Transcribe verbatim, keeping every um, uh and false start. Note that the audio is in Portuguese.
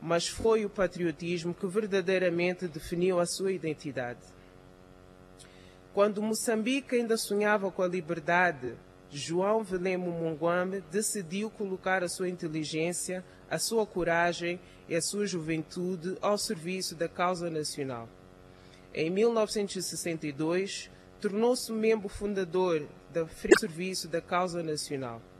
mas foi o patriotismo que verdadeiramente definiu a sua identidade. Quando Moçambique ainda sonhava com a liberdade, João Velemo Monguame decidiu colocar a sua inteligência, a sua coragem e a sua juventude ao serviço da causa nacional. Em mil novecentos e sessenta e dois, tornou-se membro fundador do Frente Serviço da Causa Nacional.